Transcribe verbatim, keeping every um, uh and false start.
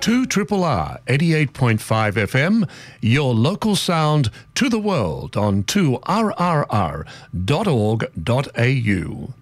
two R R R eighty-eight point five F M, your local sound to the world on two R R R dot org dot A U.